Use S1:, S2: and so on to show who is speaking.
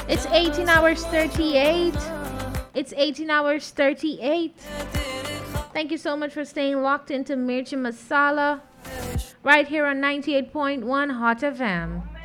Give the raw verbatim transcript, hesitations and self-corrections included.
S1: It's eighteen hours thirty-eight. It's eighteen hours thirty-eight. Thank you so much for staying locked into Mirchi Masala right here on ninety-eight point one Hot F M.